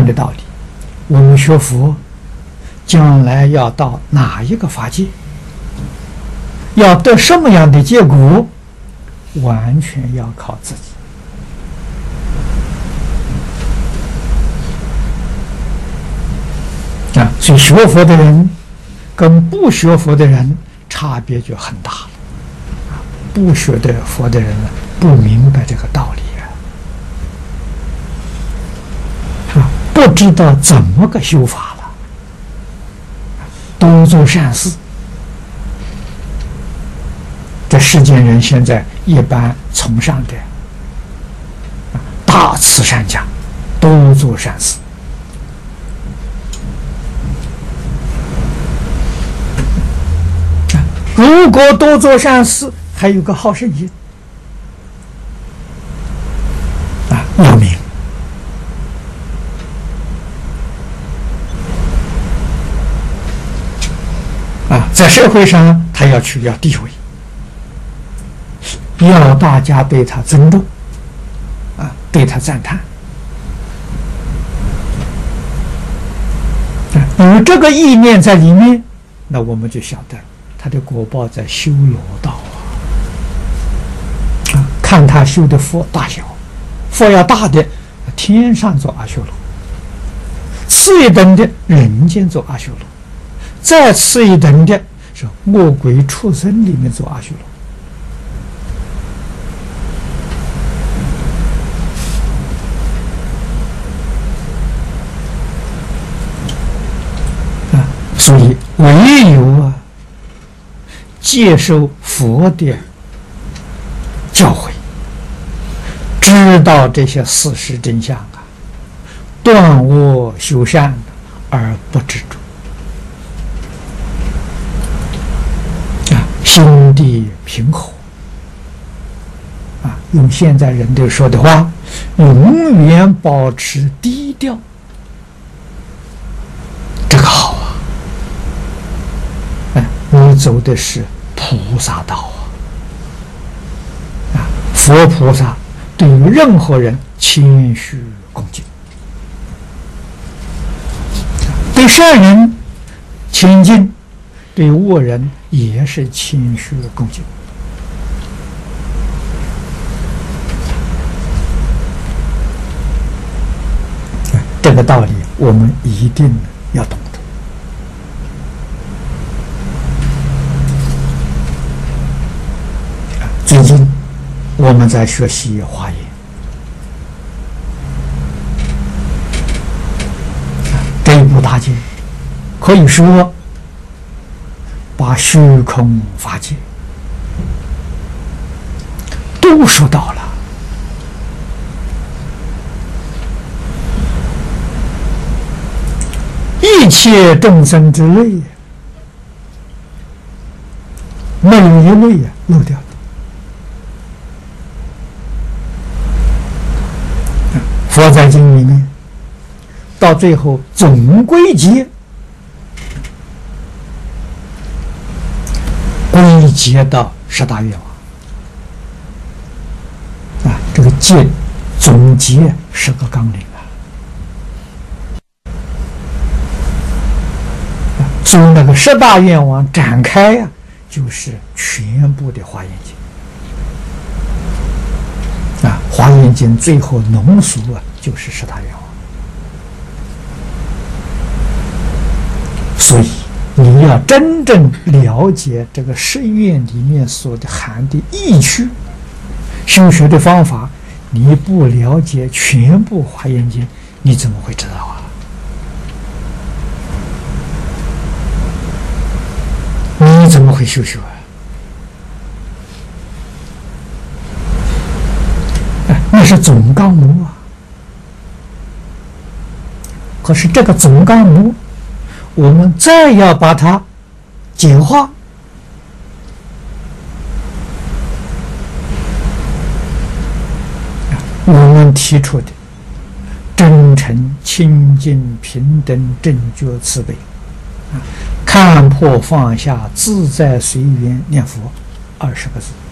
的道理。我们学佛，将来要到哪一个法界，要得什么样的结果，完全要靠自己。所以学佛的人跟不学佛的人差别就很大了。不学的佛的人呢，不明白这个道理不知道怎么个修法了，都做善事。这世间人现在一般崇尚的大慈善家，都做善事。如果多做善事，还有个好胜心要命在社会上他要地位，要大家对他尊重对他赞叹有这个意念在里面，那我们就晓得他的果报在修罗道看他修的佛大小，佛要大的天上做阿修罗，次一等的人间做阿修罗，再次一等的是魔鬼畜生里面做阿修罗所以唯有接受佛的教诲，知道这些事实真相断恶修善而不执着心地平和用现在人都说的话，永远保持低调，这个好你走的是菩萨道佛菩萨对于任何人谦虚恭敬，对善人谦敬，对恶人也是谦虚恭敬这个道理我们一定要懂得最近我们在学习华严这一部大经，可以说把虚空法界都说到了。一切众生之类，没有一类漏掉的。佛在经里面到最后总归结到十大愿望这个结总结10个纲领所以那个10大愿望展开就是全部的华严经华严经最后浓缩就是10大愿望。所以你要真正了解这个10愿里面所的含的意趣，修学的方法，你不了解全部华严经，你怎么会知道你怎么会修学那是总纲目可是这个总纲目我们再要把它简化，我们提出的真诚、清净、平等、正觉、慈悲看破放下、自在随缘念佛20个字